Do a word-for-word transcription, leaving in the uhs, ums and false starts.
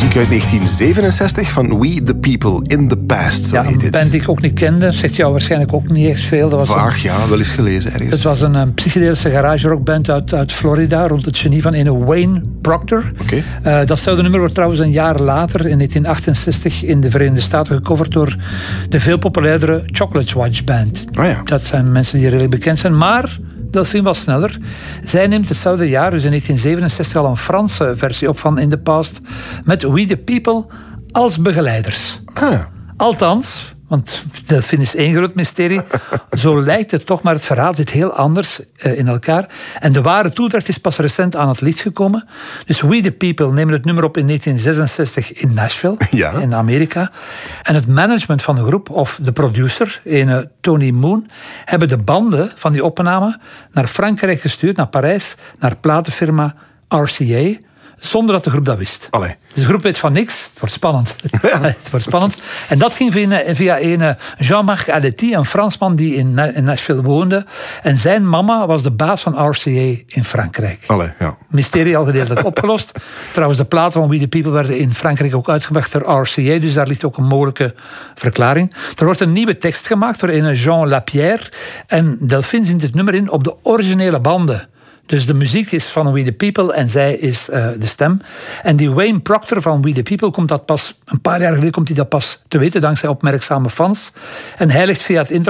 muziek uit negentien zevenenzestig van We the People in the Past. Zo ja, heet een dit. band die ik ook niet kende. Zegt jou waarschijnlijk ook niet echt veel. Dat was Vaag, een, ja, wel eens gelezen ergens. het was een, een psychedelische garage rockband uit, uit Florida, rond het genie van een Wayne Proctor. Okay. Uh, datzelfde nummer wordt trouwens een jaar later, in negentien achtenzestig, in de Verenigde Staten gecoverd door de veel populairdere Chocolate Watch Band. Oh ja. Dat zijn mensen die redelijk bekend zijn, maar Delphine was sneller. Zij neemt hetzelfde jaar, dus in negentien zevenenzestig, al een Franse versie op van In the Past, met We the People als begeleiders. Ah. Althans, want Delphine is één groot mysterie, zo lijkt het toch, maar het verhaal zit heel anders uh, in elkaar. En de ware toedracht is pas recent aan het licht gekomen. Dus We the People nemen het nummer op in negentien zesenzestig in Nashville, ja. in Amerika. En het management van de groep, of de producer, een Tony Moon, hebben de banden van die opname naar Frankrijk gestuurd, naar Parijs, naar platenfirma R C A, zonder dat de groep dat wist. Allee. Dus de groep weet van niks. Het wordt spannend. Ja. Het wordt spannend. En dat ging via, via een Jean-Marc Aletti, een Fransman die in, in Nashville woonde. En zijn mama was de baas van R C A in Frankrijk. Allee, ja. Mysterie al gedeeltelijk opgelost. Trouwens, de platen van We the People werden in Frankrijk ook uitgebracht door R C A. Dus daar ligt ook een mogelijke verklaring. Er wordt een nieuwe tekst gemaakt door een Jean Lapierre. En Delphine zingt het nummer in op de originele banden. Dus de muziek is van We the People en zij is uh, de stem. En die Wayne Proctor van We the People komt dat pas, een paar jaar geleden komt hij dat pas te weten, dankzij opmerkzame fans. En hij legt via het internet